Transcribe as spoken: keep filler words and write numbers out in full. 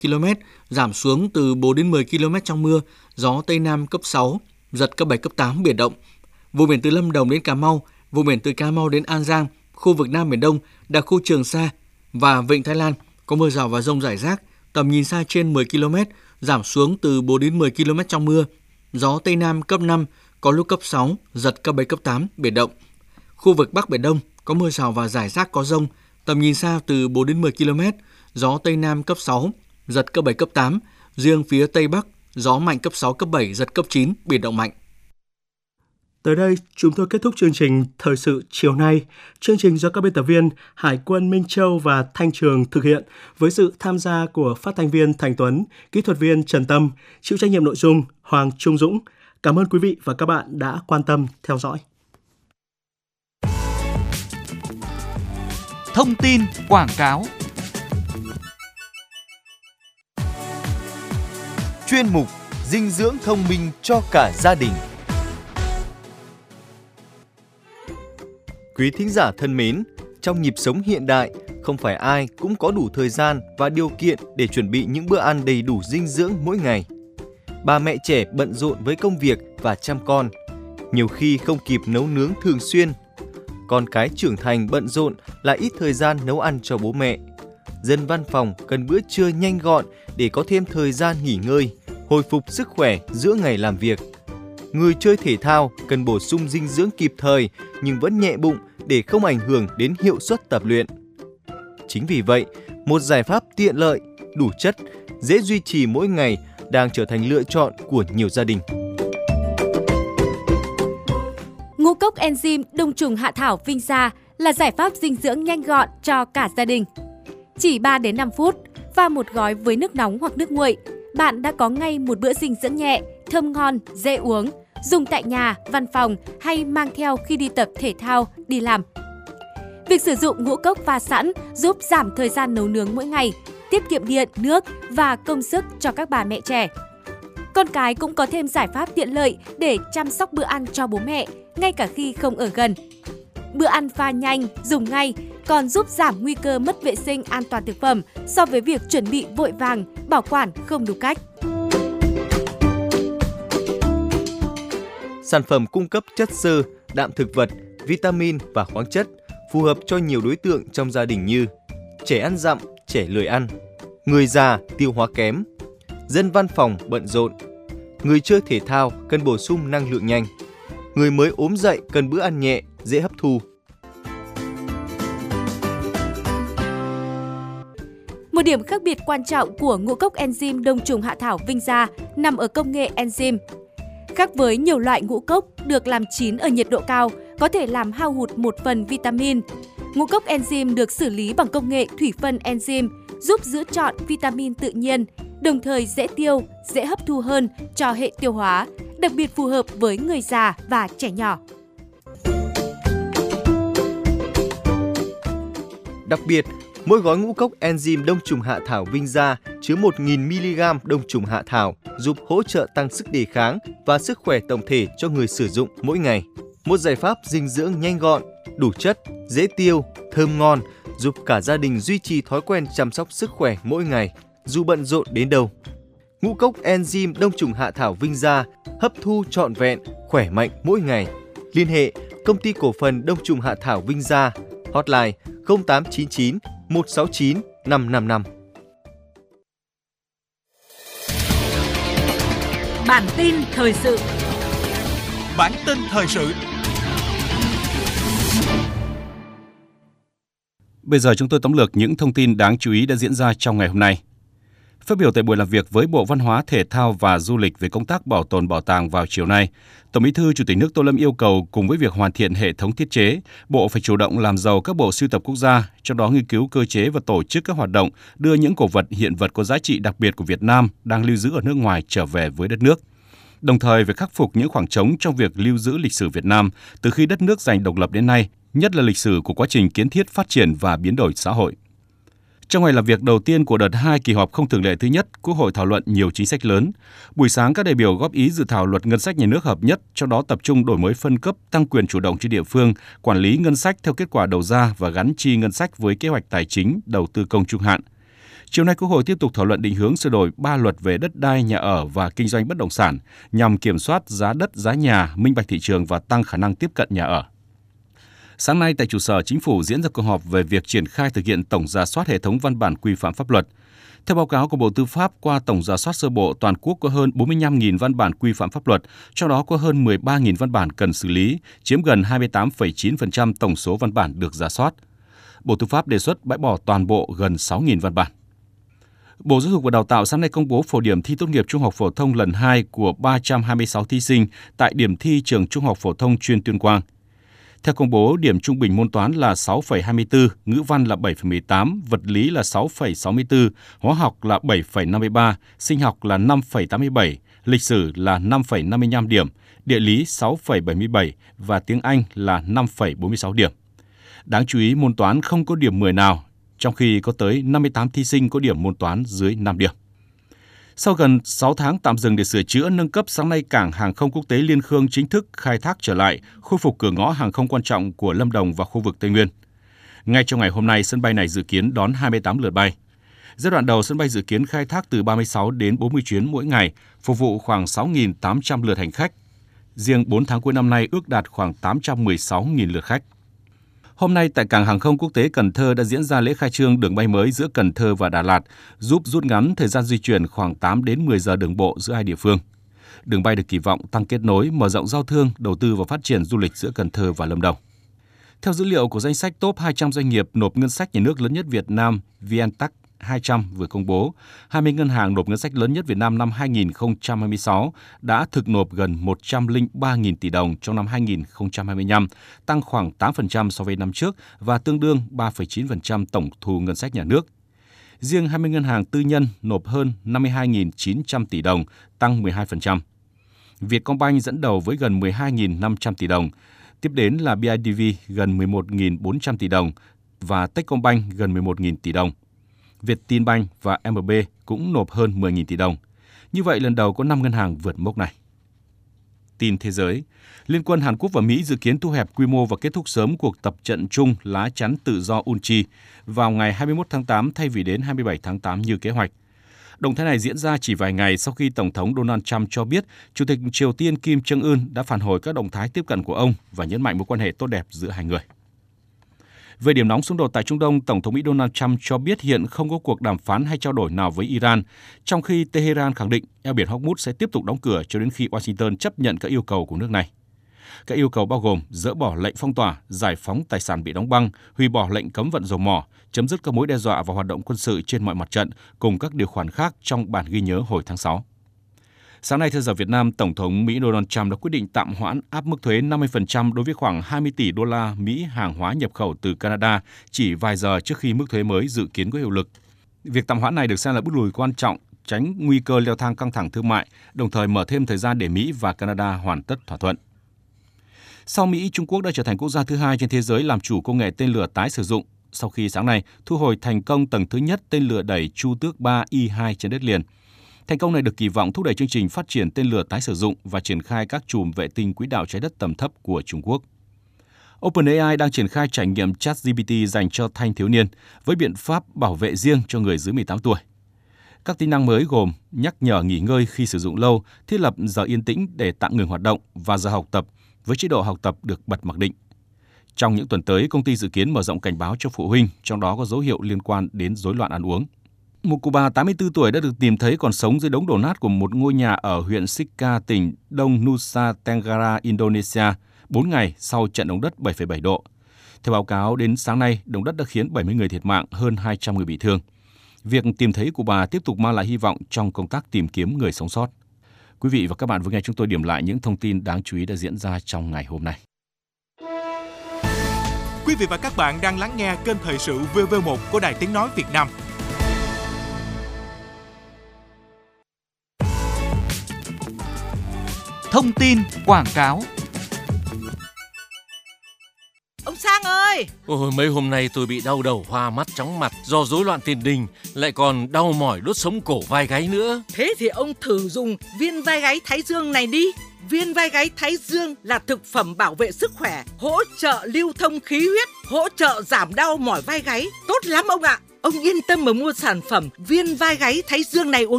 ki lô mét, giảm xuống từ bốn đến mười ki lô mét trong mưa, gió Tây Nam cấp sáu, giật cấp bảy, cấp tám, biển động. Vùng biển từ Lâm Đồng đến Cà Mau, vùng biển từ Cà Mau đến An Giang, khu vực Nam Biển Đông, đặc khu Trường Sa và Vịnh Thái Lan có mưa rào và dông rải rác, tầm nhìn xa trên mười ki lô mét, giảm xuống từ bốn đến mười ki lô mét trong mưa, gió Tây Nam cấp năm, có lúc cấp sáu, giật cấp bảy, cấp tám, biển động. Khu vực Bắc Biển Đông có mưa rào và rải rác có dông, tầm nhìn xa từ bốn đến mười ki lô mét, gió Tây Nam cấp sáu, giật cấp bảy, cấp tám, riêng phía Tây Bắc, gió mạnh cấp sáu, cấp bảy, giật cấp chín, biển động mạnh. Tới đây, chúng tôi kết thúc chương trình Thời sự chiều nay. Chương trình do các biên tập viên Hải quân Minh Châu và Thanh Trường thực hiện với sự tham gia của phát thanh viên Thành Tuấn, kỹ thuật viên Trần Tâm, chịu trách nhiệm nội dung Hoàng Trung Dũng. Cảm ơn quý vị và các bạn đã quan tâm theo dõi. Thông tin quảng cáo. Chuyên mục dinh dưỡng thông minh cho cả gia đình. Quý thính giả thân mến, trong nhịp sống hiện đại, không phải ai cũng có đủ thời gian và điều kiện để chuẩn bị những bữa ăn đầy đủ dinh dưỡng mỗi ngày. Bà mẹ trẻ bận rộn với công việc và chăm con, nhiều khi không kịp nấu nướng thường xuyên. Con cái trưởng thành bận rộn là ít thời gian nấu ăn cho bố mẹ. Dân văn phòng cần bữa trưa nhanh gọn để có thêm thời gian nghỉ ngơi, hồi phục sức khỏe giữa ngày làm việc. Người chơi thể thao cần bổ sung dinh dưỡng kịp thời nhưng vẫn nhẹ bụng để không ảnh hưởng đến hiệu suất tập luyện. Chính vì vậy, một giải pháp tiện lợi, đủ chất, dễ duy trì mỗi ngày đang trở thành lựa chọn của nhiều gia đình. Ngũ cốc enzyme đông trùng hạ thảo Vinza là giải pháp dinh dưỡng nhanh gọn cho cả gia đình. Chỉ ba đến năm phút, pha một gói với nước nóng hoặc nước nguội, bạn đã có ngay một bữa dinh dưỡng nhẹ, thơm ngon, dễ uống, dùng tại nhà, văn phòng hay mang theo khi đi tập thể thao, đi làm. Việc sử dụng ngũ cốc pha sẵn giúp giảm thời gian nấu nướng mỗi ngày, tiết kiệm điện, nước và công sức cho các bà mẹ trẻ. Con cái cũng có thêm giải pháp tiện lợi để chăm sóc bữa ăn cho bố mẹ, ngay cả khi không ở gần. Bữa ăn pha nhanh, dùng ngay, còn giúp giảm nguy cơ mất vệ sinh an toàn thực phẩm so với việc chuẩn bị vội vàng, bảo quản không đúng cách. Sản phẩm cung cấp chất xơ, đạm thực vật, vitamin và khoáng chất, phù hợp cho nhiều đối tượng trong gia đình như trẻ ăn dặm, trẻ lười ăn, người già tiêu hóa kém, dân văn phòng bận rộn, người chơi thể thao cần bổ sung năng lượng nhanh, người mới ốm dậy cần bữa ăn nhẹ, dễ hấp thu. Một điểm khác biệt quan trọng của ngũ cốc enzyme đông trùng hạ thảo Vinza nằm ở công nghệ enzyme. Khác với nhiều loại ngũ cốc được làm chín ở nhiệt độ cao, có thể làm hao hụt một phần vitamin, ngũ cốc enzyme được xử lý bằng công nghệ thủy phân enzyme, giúp giữ trọn vitamin tự nhiên, đồng thời dễ tiêu, dễ hấp thu hơn cho hệ tiêu hóa, đặc biệt phù hợp với người già và trẻ nhỏ. Đặc biệt, mỗi gói ngũ cốc enzyme đông trùng hạ thảo Vinza chứa một nghìn mi-li-gam đông trùng hạ thảo, giúp hỗ trợ tăng sức đề kháng và sức khỏe tổng thể cho người sử dụng mỗi ngày. Một giải pháp dinh dưỡng nhanh gọn, đủ chất, dễ tiêu, thơm ngon, giúp cả gia đình duy trì thói quen chăm sóc sức khỏe mỗi ngày, dù bận rộn đến đâu. Ngũ cốc enzyme đông trùng hạ thảo Vinza hấp thu trọn vẹn, khỏe mạnh mỗi ngày. Liên hệ Công ty cổ phần đông trùng hạ thảo Vinza, hotline không tám chín chín một sáu chín năm năm năm. Bản tin thời sự. Bản tin thời sự. Bây giờ chúng tôi tóm lược những thông tin đáng chú ý đã diễn ra trong ngày hôm nay. Phát biểu tại buổi làm việc với Bộ Văn hóa, Thể thao và Du lịch về công tác bảo tồn bảo tàng vào chiều nay, Tổng Bí thư Chủ tịch nước Tô Lâm yêu cầu cùng với việc hoàn thiện hệ thống thiết chế, Bộ phải chủ động làm giàu các bộ sưu tập quốc gia, trong đó nghiên cứu cơ chế và tổ chức các hoạt động đưa những cổ vật, hiện vật có giá trị đặc biệt của Việt Nam đang lưu giữ ở nước ngoài trở về với đất nước. Đồng thời phải khắc phục những khoảng trống trong việc lưu giữ lịch sử Việt Nam từ khi đất nước giành độc lập đến nay, nhất là lịch sử của quá trình kiến thiết, phát triển và biến đổi xã hội. Trong ngày làm việc đầu tiên của đợt hai kỳ họp không thường lệ thứ nhất, Quốc hội thảo luận nhiều chính sách lớn. Buổi sáng, các đại biểu góp ý dự thảo luật ngân sách nhà nước hợp nhất, trong đó tập trung đổi mới phân cấp, tăng quyền chủ động cho địa phương, quản lý ngân sách theo kết quả đầu ra và gắn chi ngân sách với kế hoạch tài chính, đầu tư công trung hạn. Chiều nay, Quốc hội tiếp tục thảo luận định hướng sửa đổi ba luật về đất đai, nhà ở và kinh doanh bất động sản nhằm kiểm soát giá đất, giá nhà, minh bạch thị trường và tăng khả năng tiếp cận nhà ở. Sáng nay, tại trụ sở Chính phủ diễn ra cuộc họp về việc triển khai thực hiện tổng rà soát hệ thống văn bản quy phạm pháp luật. Theo báo cáo của Bộ Tư pháp, qua tổng rà soát sơ bộ, toàn quốc có hơn bốn mươi lăm nghìn văn bản quy phạm pháp luật, trong đó có hơn mười ba nghìn văn bản cần xử lý, chiếm gần hai mươi tám phẩy chín phần trăm tổng số văn bản được rà soát. Bộ Tư pháp đề xuất bãi bỏ toàn bộ gần sáu nghìn văn bản. Bộ Giáo dục và Đào tạo sáng nay công bố phổ điểm thi tốt nghiệp trung học phổ thông lần hai của ba trăm hai mươi sáu thí sinh tại điểm thi trường Trung học phổ thông chuyên Tuyên Quang. Theo công bố, điểm trung bình môn toán là sáu phẩy hai mươi tư, ngữ văn là bảy phẩy mười tám, vật lý là sáu phẩy sáu mươi tư, hóa học là bảy phẩy năm mươi ba, sinh học là năm phẩy tám mươi bảy, lịch sử là năm phẩy năm mươi lăm điểm, địa lý sáu phẩy bảy mươi bảy và tiếng Anh là năm phẩy bốn mươi sáu điểm. Đáng chú ý, môn toán không có điểm mười nào, trong khi có tới năm mươi tám thí sinh có điểm môn toán dưới năm điểm. Sau gần sáu tháng tạm dừng để sửa chữa, nâng cấp, sáng nay cảng hàng không quốc tế Liên Khương chính thức khai thác trở lại, khôi phục cửa ngõ hàng không quan trọng của Lâm Đồng và khu vực Tây Nguyên. Ngay trong ngày hôm nay, sân bay này dự kiến đón hai mươi tám lượt bay. Giai đoạn đầu, sân bay dự kiến khai thác từ ba mươi sáu đến bốn mươi chuyến mỗi ngày, phục vụ khoảng sáu nghìn tám trăm lượt hành khách. Riêng bốn tháng cuối năm nay ước đạt khoảng tám trăm mười sáu nghìn lượt khách. Hôm nay tại cảng hàng không quốc tế Cần Thơ đã diễn ra lễ khai trương đường bay mới giữa Cần Thơ và Đà Lạt, giúp rút ngắn thời gian di chuyển khoảng tám đến mười giờ đường bộ giữa hai địa phương. Đường bay được kỳ vọng tăng kết nối, mở rộng giao thương, đầu tư và phát triển du lịch giữa Cần Thơ và Lâm Đồng. Theo dữ liệu của danh sách top hai trăm doanh nghiệp nộp ngân sách nhà nước lớn nhất Việt Nam, VnTech hai trăm vừa công bố, hai mươi ngân hàng nộp ngân sách lớn nhất Việt Nam năm hai nghìn không trăm hai mươi sáu đã thực nộp gần một trăm lẻ ba nghìn tỷ đồng trong năm hai nghìn không trăm hai mươi lăm, tăng khoảng tám phần trăm so với năm trước và tương đương ba phẩy chín phần trăm tổng thu ngân sách nhà nước. Riêng hai mươi ngân hàng tư nhân nộp hơn năm mươi hai nghìn chín trăm tỷ đồng, tăng mười hai phần trăm. Vietcombank dẫn đầu với gần mười hai nghìn năm trăm tỷ đồng, tiếp đến là bê i đê vê gần mười một nghìn bốn trăm tỷ đồng và Techcombank gần mười một nghìn tỷ đồng. Vietinbank và em bê cũng nộp hơn mười nghìn tỷ đồng. Như vậy, lần đầu có năm ngân hàng vượt mốc này. Tin thế giới, Liên quân Hàn Quốc và Mỹ dự kiến thu hẹp quy mô và kết thúc sớm cuộc tập trận chung lá chắn tự do Unchi vào ngày hai mươi mốt tháng tám thay vì đến hai mươi bảy tháng tám như kế hoạch. Động thái này diễn ra chỉ vài ngày sau khi Tổng thống Donald Trump cho biết Chủ tịch Triều Tiên Kim Jong-un đã phản hồi các động thái tiếp cận của ông và nhấn mạnh mối quan hệ tốt đẹp giữa hai người. Về điểm nóng xung đột tại Trung Đông, Tổng thống Mỹ Donald Trump cho biết hiện không có cuộc đàm phán hay trao đổi nào với Iran, trong khi Tehran khẳng định eo biển Hormuz sẽ tiếp tục đóng cửa cho đến khi Washington chấp nhận các yêu cầu của nước này. Các yêu cầu bao gồm dỡ bỏ lệnh phong tỏa, giải phóng tài sản bị đóng băng, hủy bỏ lệnh cấm vận dầu mỏ, chấm dứt các mối đe dọa và hoạt động quân sự trên mọi mặt trận, cùng các điều khoản khác trong bản ghi nhớ hồi tháng sáu. Sáng nay, theo giờ Việt Nam, Tổng thống Mỹ Donald Trump đã quyết định tạm hoãn áp mức thuế năm mươi phần trăm đối với khoảng hai mươi tỷ đô la Mỹ hàng hóa nhập khẩu từ Canada chỉ vài giờ trước khi mức thuế mới dự kiến có hiệu lực. Việc tạm hoãn này được xem là bước lùi quan trọng, tránh nguy cơ leo thang căng thẳng thương mại, đồng thời mở thêm thời gian để Mỹ và Canada hoàn tất thỏa thuận. Sau Mỹ, Trung Quốc đã trở thành quốc gia thứ hai trên thế giới làm chủ công nghệ tên lửa tái sử dụng, sau khi sáng nay thu hồi thành công tầng thứ nhất tên lửa đẩy Chu Tước ba I hai trên đất liền. Thành công này được kỳ vọng thúc đẩy chương trình phát triển tên lửa tái sử dụng và triển khai các chùm vệ tinh quỹ đạo trái đất tầm thấp của Trung Quốc. OpenAI đang triển khai trải nghiệm ChatGPT dành cho thanh thiếu niên với biện pháp bảo vệ riêng cho người dưới mười tám tuổi. Các tính năng mới gồm nhắc nhở nghỉ ngơi khi sử dụng lâu, thiết lập giờ yên tĩnh để tạm ngừng hoạt động và giờ học tập với chế độ học tập được bật mặc định. Trong những tuần tới, công ty dự kiến mở rộng cảnh báo cho phụ huynh, trong đó có dấu hiệu liên quan đến rối loạn ăn uống. Một cụ bà tám mươi tư tuổi đã được tìm thấy còn sống dưới đống đổ nát của một ngôi nhà ở huyện Sika, tỉnh Đông Nusa Tenggara, Indonesia, bốn ngày sau trận động đất bảy phẩy bảy độ. Theo báo cáo, đến sáng nay, động đất đã khiến bảy mươi người thiệt mạng, hơn hai trăm người bị thương. Việc tìm thấy cụ bà tiếp tục mang lại hy vọng trong công tác tìm kiếm người sống sót. Quý vị và các bạn vừa nghe chúng tôi điểm lại những thông tin đáng chú ý đã diễn ra trong ngày hôm nay. Quý vị và các bạn đang lắng nghe kênh Thời sự vê vê một của Đài Tiếng Nói Việt Nam. Thông tin quảng cáo. Ông Sang ơi! Ôi, mấy hôm nay tôi bị đau đầu, hoa mắt, chóng mặt do rối loạn tiền đình, lại còn đau mỏi đốt sống cổ vai gáy nữa. Thế thì ông thử dùng viên vai gáy Thái Dương này đi. Viên vai gáy Thái Dương là thực phẩm bảo vệ sức khỏe, hỗ trợ lưu thông khí huyết, hỗ trợ giảm đau mỏi vai gáy. Tốt lắm ông ạ! Ông yên tâm mà mua sản phẩm viên vai gáy thái dương này uống